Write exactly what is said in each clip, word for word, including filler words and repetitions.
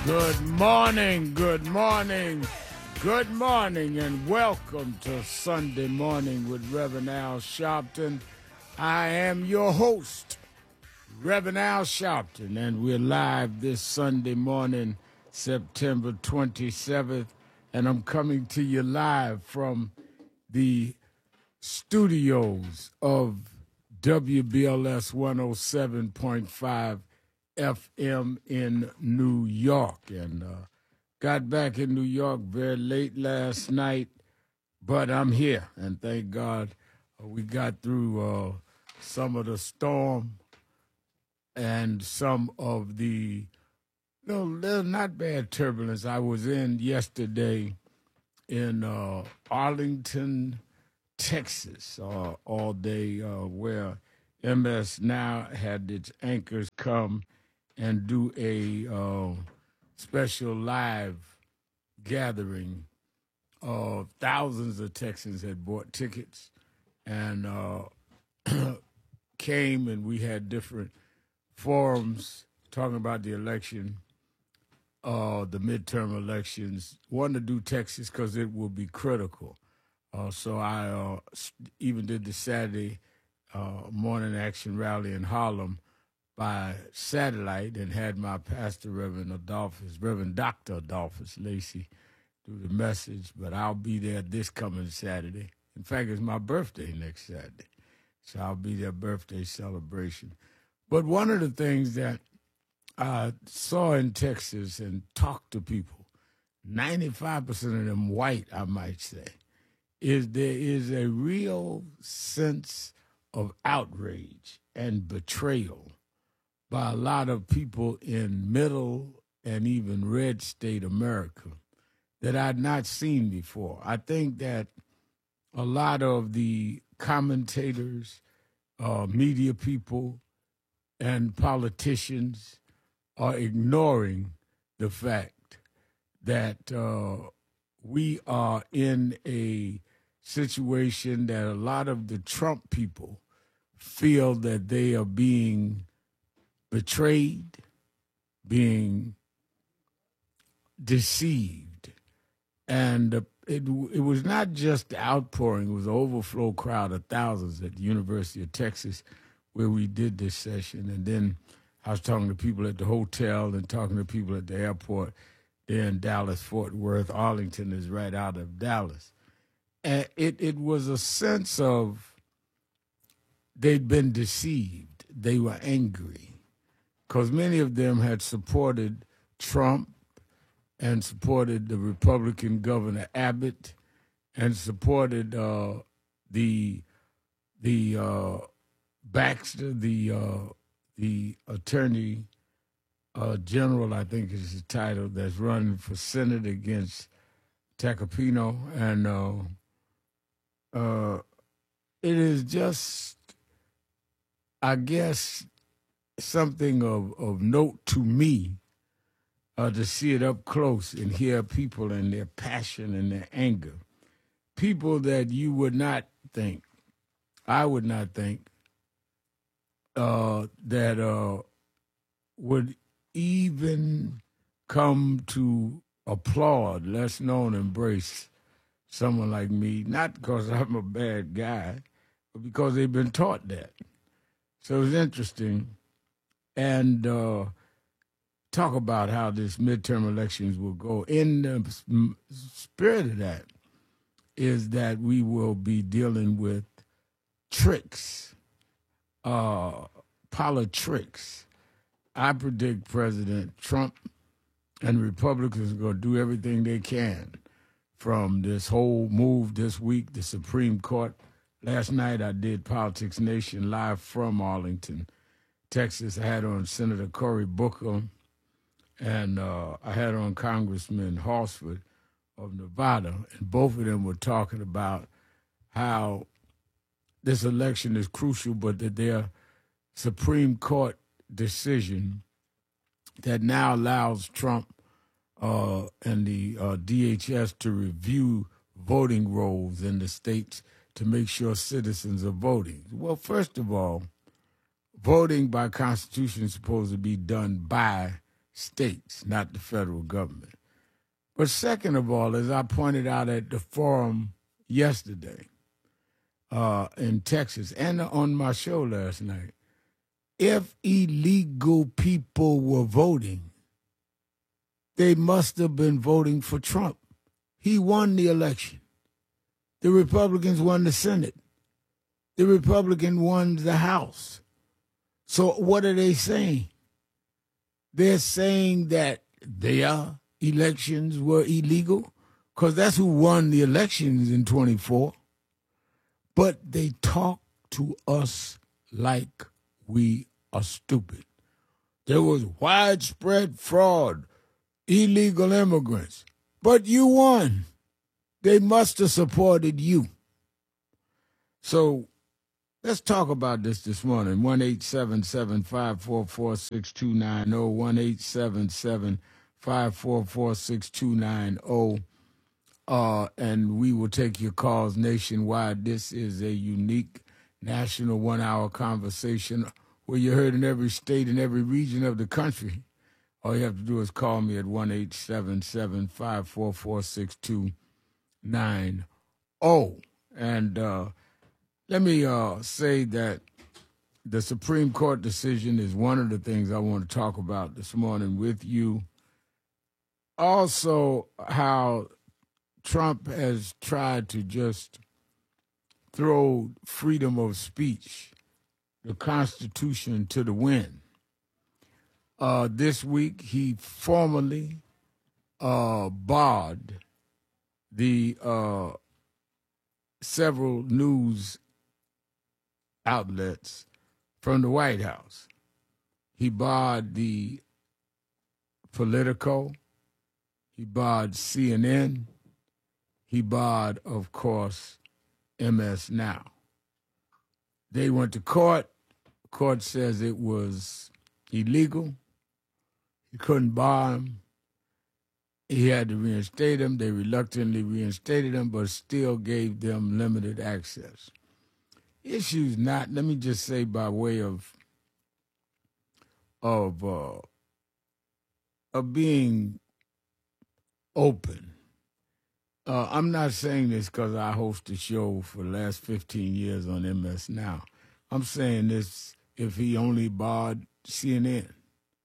Good morning, good morning, good morning, and welcome to Sunday Morning with Reverend Al Sharpton. I am your host, Reverend Al Sharpton, and we're live this Sunday morning, September twenty-seventh, and I'm coming to you live from the studios of W B L S one oh seven point five F M in New York, and uh, got back in New York very late last night, but I'm here, and thank God uh, we got through uh, some of the storm and some of the no, not bad turbulence. I was in yesterday in uh, Arlington, Texas, uh, all day, uh, where M S Now had its anchors come and do a uh, special live gathering. Uh, thousands of Texans had bought tickets and uh, came, and we had different forums talking about the election, uh, the midterm elections. Wanted to do Texas because it will be critical. Uh, so I uh, even did the Saturday uh, morning action rally in Harlem by satellite and had my pastor, Reverend Adolphus, Reverend Doctor Adolphus Lacey, do the message. But I'll be there this coming Saturday. In fact, it's my birthday next Saturday, so I'll be there birthday celebration. But one of the things that I saw in Texas and talked to people, ninety-five percent of them white, I might say, is there is a real sense of outrage and betrayal by a lot of people in middle and even red state America that I'd not seen before. I think that a lot of the commentators, uh, media people, and politicians are ignoring the fact that uh, we are in a situation that a lot of the Trump people feel that they are being betrayed, being deceived. And uh, it, it was not just the outpouring, it was an overflow crowd of thousands at the University of Texas where we did this session. And then I was talking to people at the hotel and talking to people at the airport there in Dallas, Fort Worth. Arlington is right out of Dallas. And it, it was a sense of they'd been deceived. They were angry because many of them had supported Trump and supported the Republican Governor Abbott and supported uh, the the uh, Baxter, the uh, the Attorney uh, General, I think is his title, that's running for Senate against Tacopino, and uh, uh, it is just, I guess, something of, of note to me uh, to see it up close and hear people and their passion and their anger. People that you would not think, I would not think, uh, that uh, would even come to applaud, let alone embrace someone like me, not because I'm a bad guy, but because they've been taught that. So it's interesting. And uh, talk about how this midterm elections will go. In the spirit of that is that we will be dealing with tricks, uh, politics. I predict President Trump and Republicans are going to do everything they can from this whole move this week, the Supreme Court. Last night I did Politics Nation live from Arlington, Texas. I had on Senator Cory Booker, and uh, I had on Congressman Horsford of Nevada, and both of them were talking about how this election is crucial, but that their Supreme Court decision that now allows Trump uh, and the uh, D H S to review voting rolls in the states to make sure citizens are voting. Well, first of all, voting by Constitution is supposed to be done by states, not the federal government. But second of all, as I pointed out at the forum yesterday uh, in Texas and on my show last night, if illegal people were voting, they must have been voting for Trump. He won the election. The Republicans won the Senate. The Republican won the House. So what are they saying? They're saying that their elections were illegal because that's who won the elections in twenty-four. But they talk to us like we are stupid. There was widespread fraud, illegal immigrants. But you won. They must have supported you. So let's talk about this this morning. one eight seven seven, five four four, six two nine zero, one eight seven seven, five four four, six two nine zero. Uh, and we will take your calls nationwide. This is a unique national one-hour conversation where you're heard in every state and every region of the country. All you have to do is call me at one eight seven seven, five four four, six two nine zero. And uh, let me uh, say that the Supreme Court decision is one of the things I want to talk about this morning with you. Also, how Trump has tried to just throw freedom of speech, the Constitution, to the wind. Uh, this week, he formally uh, barred the uh, several news outlets from the White House. He barred the Politico. He barred C N N. He barred, of course, M S Now. They went to court. Court says it was illegal. He couldn't bar him. He had to reinstate him. They reluctantly reinstated him, but still gave them limited access. Issues not, let me just say by way of of uh, of being open. Uh, I'm not saying this because I host a show for the last fifteen years on M S Now. I'm saying this if he only barred C N N.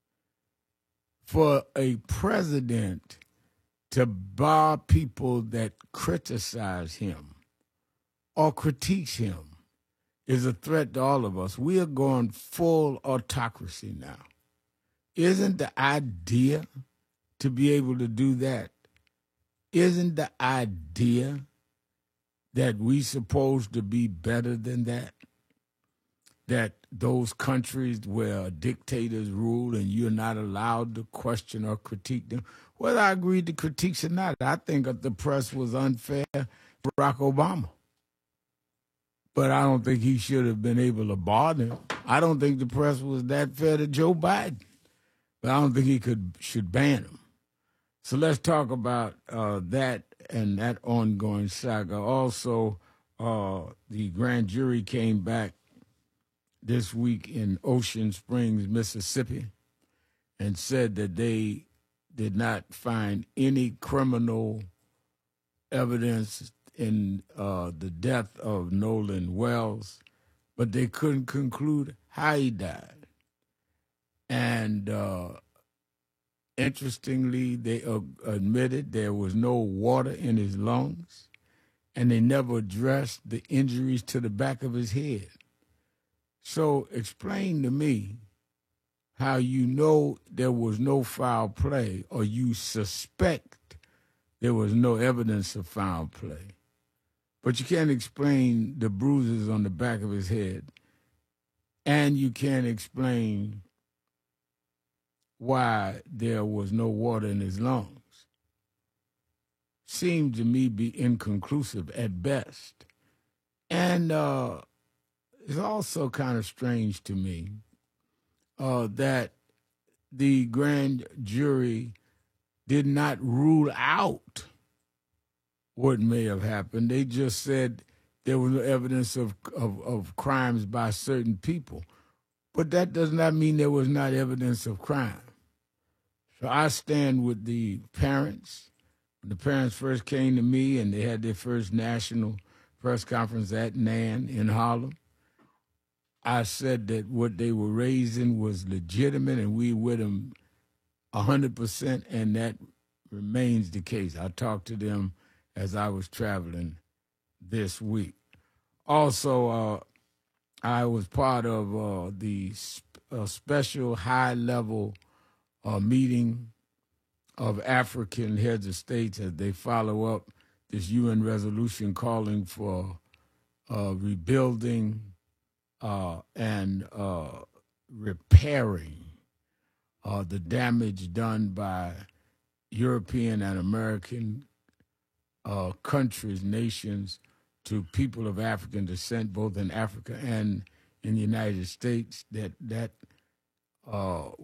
For a president to bar people that criticize him or critiques him is a threat to all of us. We are going full autocracy now. Isn't the idea to be able to do that? Isn't the idea that we supposed to be better than that? That those countries where dictators rule and you're not allowed to question or critique them, whether I agree to critiques or not, I think that the press was unfair to Barack Obama. But I don't think he should have been able to bar them. I don't think the press was that fair to Joe Biden. But I don't think he could should ban him. So let's talk about uh, that and that ongoing saga. Also, uh, the grand jury came back this week in Ocean Springs, Mississippi, and said that they did not find any criminal evidence in uh, the death of Nolan Wells, but they couldn't conclude how he died. And uh, interestingly, they uh, admitted there was no water in his lungs, and they never addressed the injuries to the back of his head. So explain to me how you know there was no foul play or you suspect there was no evidence of foul play. But you can't explain the bruises on the back of his head, and you can't explain why there was no water in his lungs. Seemed to me be inconclusive at best. And uh, it's also kind of strange to me uh, that the grand jury did not rule out what may have happened. They just said there was no evidence of, of, of crimes by certain people. But that does not mean there was not evidence of crime. So I stand with the parents. When the parents first came to me and they had their first national press conference at N A N in Harlem, I said that what they were raising was legitimate and we with them one hundred percent, and that remains the case. I talked to them as I was traveling this week. Also, uh, I was part of uh, the sp- uh, special high-level uh, meeting of African heads of states as they follow up this U N resolution calling for uh, rebuilding uh, and uh, repairing uh, the damage done by European and American uh, countries, nations, to people of African descent, both in Africa and in the United States, that that uh,